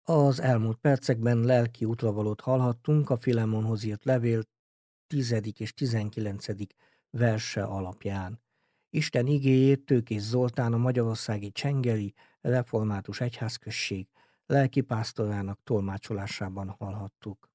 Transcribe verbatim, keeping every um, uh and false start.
Az elmúlt percekben lelki útravalót hallhattunk a Filemonhoz írt levél tizedik és tizenkilencedik verse alapján. Isten igéjét Tőkés Zoltán, a magyarországi Csengeli Református Egyházközség lelkipásztorának tolmácsolásában hallhattuk.